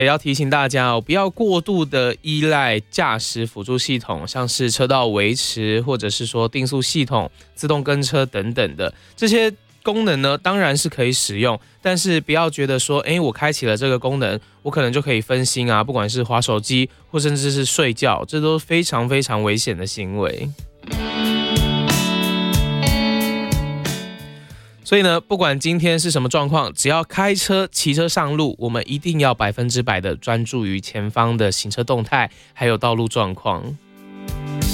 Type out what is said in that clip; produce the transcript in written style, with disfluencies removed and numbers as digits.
也要提醒大家哦，不要过度的依赖驾驶辅助系统，像是车道维持，或者是说定速系统、自动跟车等等的这些功能呢，当然是可以使用，但是不要觉得说，我开启了这个功能，我可能就可以分心啊，不管是滑手机或甚至是睡觉，这都是非常非常危险的行为。所以呢，不管今天是什么状况，只要开车、骑车上路，我们一定要100%的专注于前方的行车动态，还有道路状况。